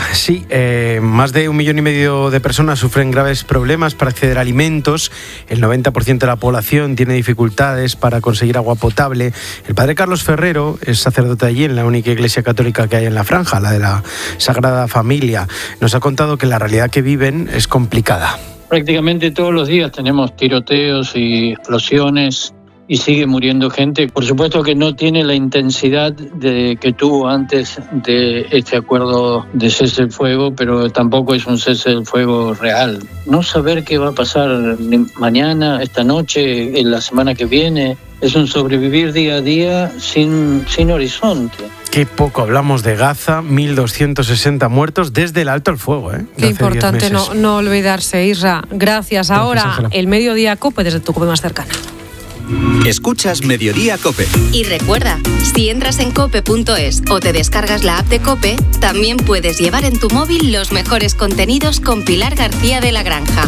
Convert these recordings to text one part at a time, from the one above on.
Sí, más de 1,5 millones de personas sufren graves problemas para acceder a alimentos. El 90% de la población tiene dificultades para conseguir agua potable. El padre Carlos Ferrero es sacerdote allí en la única iglesia católica que hay en la franja, la de la Sagrada Familia. Nos ha contado que la realidad que viven es complicada. Prácticamente todos los días tenemos tiroteos y explosiones y sigue muriendo gente. Por supuesto que no tiene la intensidad que tuvo antes de este acuerdo de cese del fuego, pero tampoco es un cese del fuego real. No saber qué va a pasar mañana, esta noche, en la semana que viene, es un sobrevivir día a día sin horizonte. Qué poco hablamos de Gaza, 1.260 muertos desde el alto al fuego. Qué importante no olvidarse, Isra. Gracias. Ahora, el Mediodía COPE desde tu COPE más cercana. Escuchas Mediodía COPE. Y recuerda, si entras en cope.es o te descargas la app de COPE, también puedes llevar en tu móvil los mejores contenidos con Pilar García de la Granja.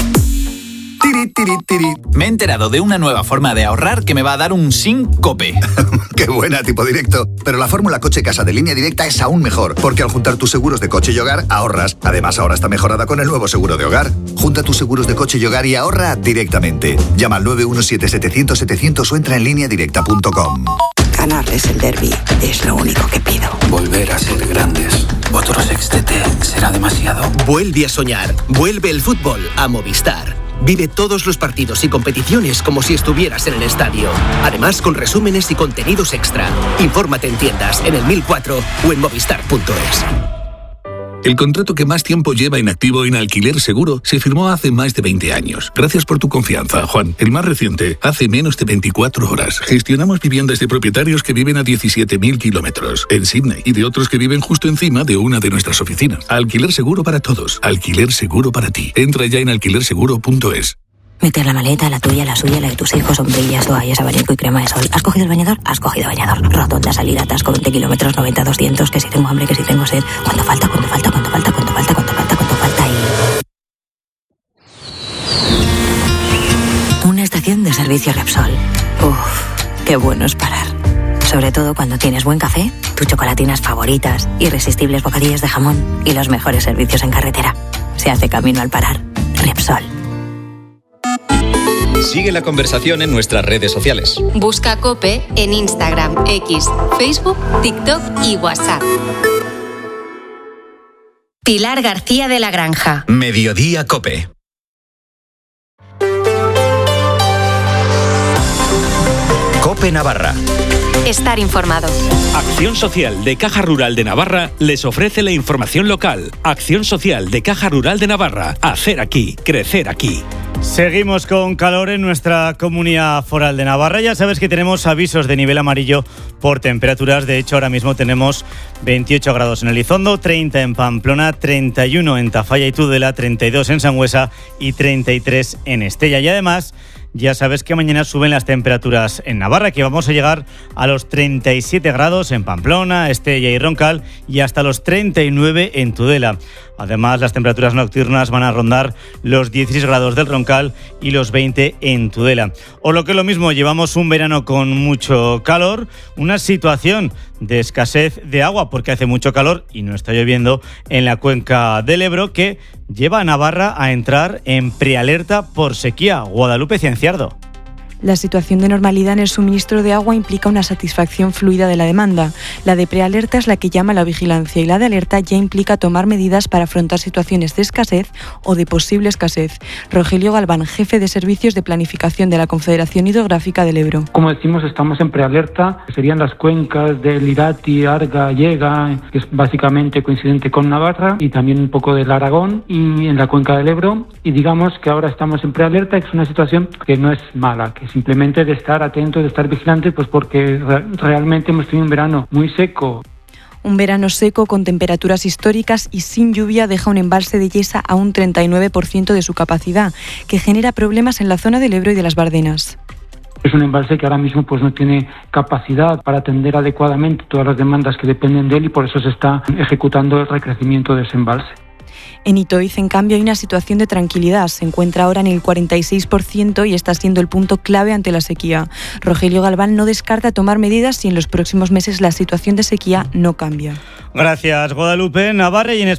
Me he enterado de una nueva forma de ahorrar que me va a dar un SINCOPE. ¡Qué buena, tipo directo! Pero la fórmula coche-casa de Línea Directa es aún mejor, porque al juntar tus seguros de coche y hogar, ahorras. Además, ahora está mejorada con el nuevo seguro de hogar. Junta tus seguros de coche y hogar y ahorra directamente. Llama al 917-700-700 o entra en lineadirecta.com. Ganarles el derbi es lo único que pido. Volver a ser grandes. Otro sextete será demasiado. Vuelve a soñar. Vuelve el fútbol a Movistar. Vive todos los partidos y competiciones como si estuvieras en el estadio. Además, con resúmenes y contenidos extra. Infórmate en tiendas, en el 1004 o en movistar.es. El contrato que más tiempo lleva inactivo en Alquiler Seguro se firmó hace más de 20 años. Gracias por tu confianza, Juan. El más reciente, hace menos de 24 horas. Gestionamos viviendas de propietarios que viven a 17.000 kilómetros en Sydney y de otros que viven justo encima de una de nuestras oficinas. Alquiler Seguro para todos. Alquiler Seguro para ti. Entra ya en alquilerseguro.es. Meter la maleta, la tuya, la suya, la de tus hijos, sombrillas, toallas, abanico y crema de sol. ¿Has cogido el bañador? Has cogido bañador. Rotonda, salida, atasco, 20 kilómetros, 90, 200, que si tengo hambre, que si tengo sed. ¿Cuánto falta y... Una estación de servicio Repsol. Uf, qué bueno es parar. Sobre todo cuando tienes buen café, tus chocolatinas favoritas, irresistibles bocadillas de jamón y los mejores servicios en carretera. Se hace camino al parar. Repsol. Sigue la conversación en nuestras redes sociales. Busca COPE en Instagram, X, Facebook, TikTok y WhatsApp. Pilar García de la Granja. Mediodía COPE. COPE Navarra. Estar informado. Acción Social de Caja Rural de Navarra les ofrece la información local. Acción Social de Caja Rural de Navarra. Hacer aquí, crecer aquí. Seguimos con calor en nuestra comunidad foral de Navarra. Ya sabes que tenemos avisos de nivel amarillo por temperaturas. De hecho, ahora mismo tenemos 28 grados en Elizondo, 30 en Pamplona, 31 en Tafalla y Tudela, 32 en Sangüesa y 33 en Estella. Y además, ya sabes que mañana suben las temperaturas en Navarra, que vamos a llegar a los 37 grados en Pamplona, Estella y Roncal y hasta los 39 en Tudela. Además, las temperaturas nocturnas van a rondar los 16 grados del Roncal y los 20 en Tudela. O lo que es lo mismo, llevamos un verano con mucho calor, una situación de escasez de agua porque hace mucho calor y no está lloviendo en la cuenca del Ebro, que lleva a Navarra a entrar en prealerta por sequía. Guadalupe Cienciardo. La situación de normalidad en el suministro de agua implica una satisfacción fluida de la demanda. La de prealerta es la que llama a la vigilancia y la de alerta ya implica tomar medidas para afrontar situaciones de escasez o de posible escasez. Rogelio Galván, jefe de servicios de planificación de la Confederación Hidrográfica del Ebro. Como decimos, estamos en prealerta. Serían las cuencas del Irati, Arga, Llega, que es básicamente coincidente con Navarra, y también un poco del Aragón y en la cuenca del Ebro. Y digamos que ahora estamos en prealerta, que es una situación que no es mala, que simplemente de estar atento, de estar vigilante, pues porque realmente hemos tenido un verano muy seco. Un verano seco con temperaturas históricas y sin lluvia deja un embalse de Yesa a un 39% de su capacidad, que genera problemas en la zona del Ebro y de las Bardenas. Es un embalse que ahora mismo pues no tiene capacidad para atender adecuadamente todas las demandas que dependen de él y por eso se está ejecutando el recrecimiento de ese embalse. En Itoiz, en cambio, hay una situación de tranquilidad. Se encuentra ahora en el 46% y está siendo el punto clave ante la sequía. Rogelio Galván no descarta tomar medidas si en los próximos meses la situación de sequía no cambia. Gracias, Guadalupe. Navarra y en España.